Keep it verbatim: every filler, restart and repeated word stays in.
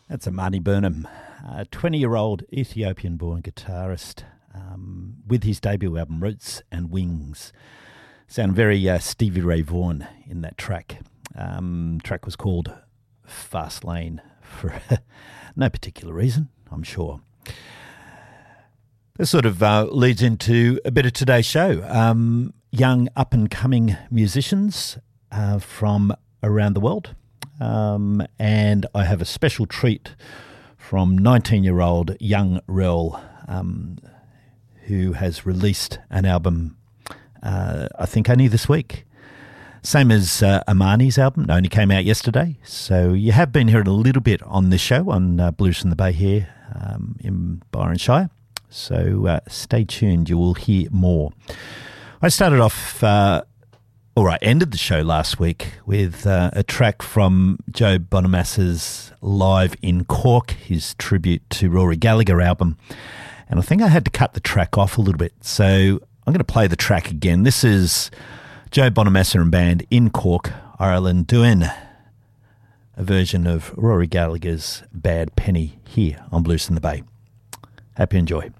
That's Amani Burnham, a twenty-year-old Ethiopian-born guitarist um, with his debut album Roots and Wings. Sound very uh, Stevie Ray Vaughan in that track. Um, track was called Fast Lane for no particular reason, I'm sure. This sort of uh, leads into a bit of today's show. Um, young up-and-coming musicians uh, from around the world. Um, and I have a special treat from nineteen-year-old young Rel, um, who has released an album, uh, I think only this week. Same as uh, Amani's album, it only came out yesterday. So you have been hearing a little bit on this show on uh, Blues in the Bay here um, in Byron Shire. So uh, stay tuned, you will hear more. I started off... Uh, All right, ended the show last week with uh, a track from Joe Bonamassa's Live in Cork, his tribute to Rory Gallagher album. And I think I had to cut the track off a little bit, so I'm going to play the track again. This is Joe Bonamassa and band in Cork, Ireland, doing a version of Rory Gallagher's Bad Penny here on Blues in the Bay. Happy enjoy.